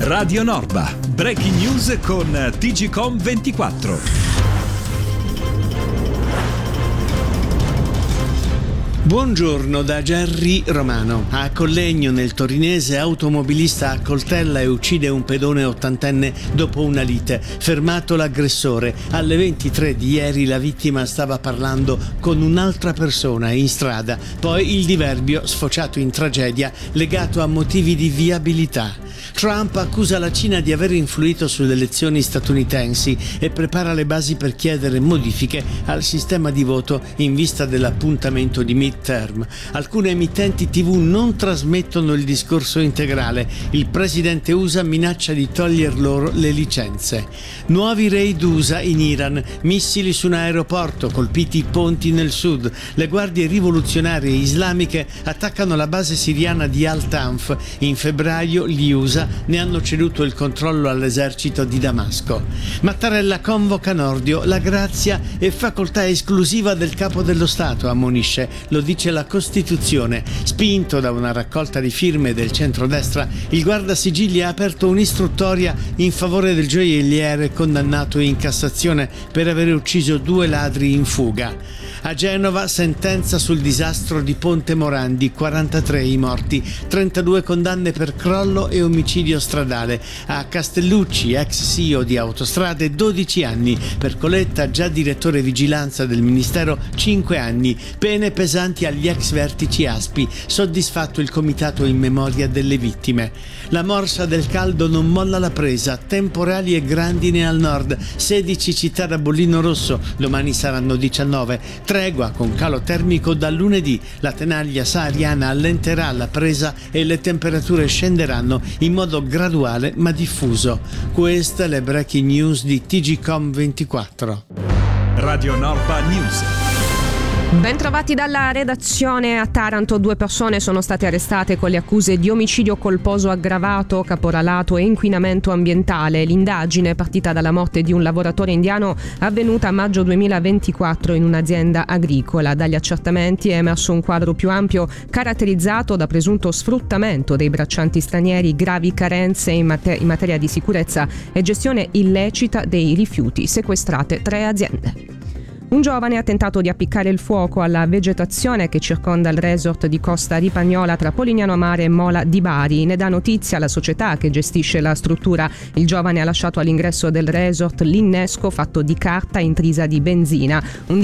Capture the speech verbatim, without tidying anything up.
Radio Norba, breaking news con T G C O M ventiquattro. Buongiorno da Gerry Romano. A Collegno, nel torinese, automobilista accoltella e uccide un pedone ottantenne dopo una lite. Fermato l'aggressore. Alle ventitré di ieri la vittima stava parlando con un'altra persona in strada. Poi il diverbio, sfociato in tragedia, legato a motivi di viabilità. Trump accusa la Cina di aver influito sulle elezioni statunitensi e prepara le basi per chiedere modifiche al sistema di voto in vista dell'appuntamento di midterm. Alcune emittenti tivù non trasmettono il discorso integrale. Il presidente U S A minaccia di toglier loro le licenze. Nuovi raid U S A in Iran, missili su un aeroporto, colpiti i ponti nel sud. Le guardie rivoluzionarie islamiche attaccano la base siriana di Al-Tanf. In febbraio gli U S A ne hanno ceduto il controllo all'esercito di Damasco. Mattarella convoca Nordio, la grazia è facoltà esclusiva del capo dello Stato, ammonisce, lo dice la Costituzione. Spinto da una raccolta di firme del centrodestra, il guardasigilli ha aperto un'istruttoria in favore del gioielliere condannato in Cassazione per aver ucciso due ladri in fuga. A Genova, sentenza sul disastro di Ponte Morandi, quarantatré i morti, trentadue condanne per crollo e omicidio stradale. A Castellucci, ex C E O di Autostrade, dodici anni. Per Coletta, già direttore vigilanza del Ministero, cinque anni. Pene pesanti agli ex vertici A S P I. Soddisfatto il comitato in memoria delle vittime. La morsa del caldo non molla la presa. Temporali e grandine al nord. sedici città da bollino rosso. Domani saranno diciannove. Tregua con calo termico da lunedì. La tenaglia sahariana allenterà la presa e le temperature scenderanno in modo graduale ma diffuso. Queste le breaking news di T G C O M ventiquattro. Radio Norba News. Ben trovati dalla redazione. A Taranto due persone sono state arrestate con le accuse di omicidio colposo aggravato, caporalato e inquinamento ambientale. L'indagine è partita dalla morte di un lavoratore indiano avvenuta a maggio duemilaventiquattro in un'azienda agricola. Dagli accertamenti è emerso un quadro più ampio caratterizzato da presunto sfruttamento dei braccianti stranieri, gravi carenze in, mater- in materia di sicurezza e gestione illecita dei rifiuti, sequestrate tre aziende. Un giovane ha tentato di appiccare il fuoco alla vegetazione che circonda il resort di Costa Ripagnola tra Polignano a Mare e Mola di Bari. Ne dà notizia la società che gestisce la struttura. Il giovane ha lasciato all'ingresso del resort l'innesco fatto di carta intrisa di benzina. Un